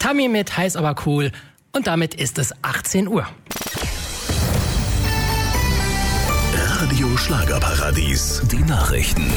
Tammy mit Heiß aber cool. Und damit ist es 18 Uhr. Radio Schlagerparadies, die Nachrichten.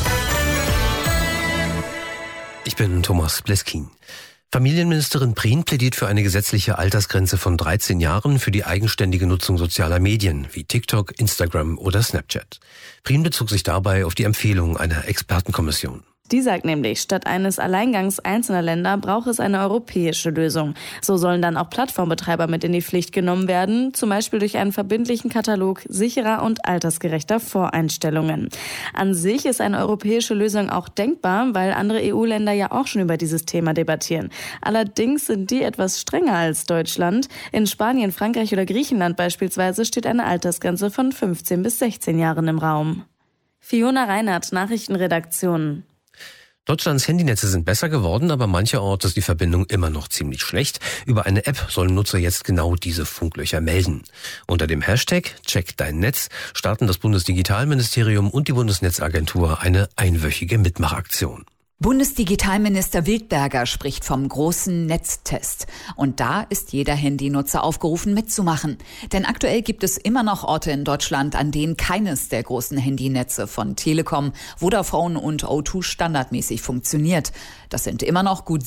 Ich bin Thomas Bleskin. Familienministerin Prien plädiert für eine gesetzliche Altersgrenze von 13 Jahren für die eigenständige Nutzung sozialer Medien wie TikTok, Instagram oder Snapchat. Prien bezog sich dabei auf die Empfehlung einer Expertenkommission. Die sagt nämlich, statt eines Alleingangs einzelner Länder braucht es eine europäische Lösung. So sollen dann auch Plattformbetreiber mit in die Pflicht genommen werden, zum Beispiel durch einen verbindlichen Katalog sicherer und altersgerechter Voreinstellungen. An sich ist eine europäische Lösung auch denkbar, weil andere EU-Länder ja auch schon über dieses Thema debattieren. Allerdings sind die etwas strenger als Deutschland. In Spanien, Frankreich oder Griechenland beispielsweise steht eine Altersgrenze von 15 bis 16 Jahren im Raum. Fiona Reinhardt, Nachrichtenredaktion. Deutschlands Handynetze sind besser geworden, aber mancherorts ist die Verbindung immer noch ziemlich schlecht. Über eine App sollen Nutzer jetzt genau diese Funklöcher melden. Unter dem Hashtag Check dein Netz starten das Bundesdigitalministerium und die Bundesnetzagentur eine einwöchige Mitmachaktion. Bundesdigitalminister Wildberger spricht vom großen Netztest. Und da ist jeder Handynutzer aufgerufen, mitzumachen. Denn aktuell gibt es immer noch Orte in Deutschland, an denen keines der großen Handynetze von Telekom, Vodafone und O2 standardmäßig funktioniert. Das sind immer noch gut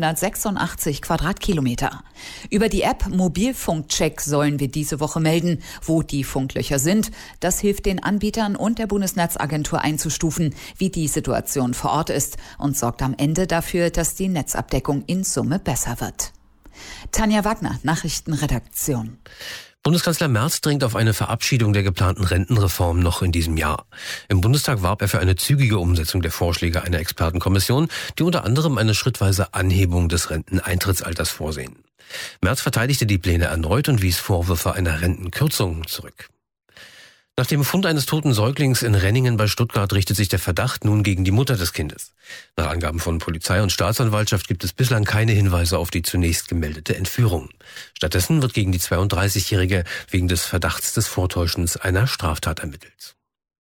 786 Quadratkilometer. Über die App Mobilfunkcheck sollen wir diese Woche melden, wo die Funklöcher sind. Das hilft den Anbietern und der Bundesnetzagentur einzustufen, wie die Situation vor Ort ist, und sorgt am Ende dafür, dass die Netzabdeckung in Summe besser wird. Tanja Wagner, Nachrichtenredaktion. Bundeskanzler Merz drängt auf eine Verabschiedung der geplanten Rentenreform noch in diesem Jahr. Im Bundestag warb er für eine zügige Umsetzung der Vorschläge einer Expertenkommission, die unter anderem eine schrittweise Anhebung des Renteneintrittsalters vorsehen. Merz verteidigte die Pläne erneut und wies Vorwürfe einer Rentenkürzung zurück. Nach dem Fund eines toten Säuglings in Renningen bei Stuttgart richtet sich der Verdacht nun gegen die Mutter des Kindes. Nach Angaben von Polizei und Staatsanwaltschaft gibt es bislang keine Hinweise auf die zunächst gemeldete Entführung. Stattdessen wird gegen die 32-Jährige wegen des Verdachts des Vortäuschens einer Straftat ermittelt.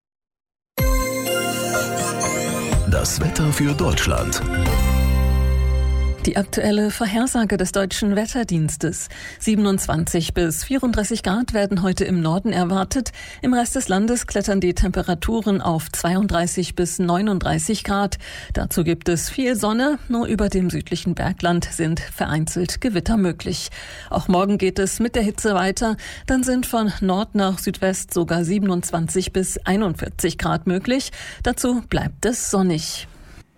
Das Wetter für Deutschland. Die aktuelle Vorhersage des Deutschen Wetterdienstes. 27 bis 34 Grad werden heute im Norden erwartet. Im Rest des Landes klettern die Temperaturen auf 32 bis 39 Grad. Dazu gibt es viel Sonne. Nur über dem südlichen Bergland sind vereinzelt Gewitter möglich. Auch morgen geht es mit der Hitze weiter. Dann sind von Nord nach Südwest sogar 27 bis 41 Grad möglich. Dazu bleibt es sonnig.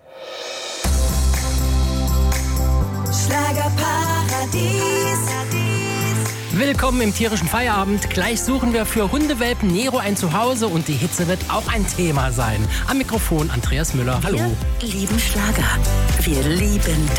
Schlagerparadies. Willkommen im tierischen Feierabend. Gleich suchen wir für Hundewelpen Nero ein Zuhause und die Hitze wird auch ein Thema sein. Am Mikrofon Andreas Müller. Hallo. Wir lieben Schlager. Wir lieben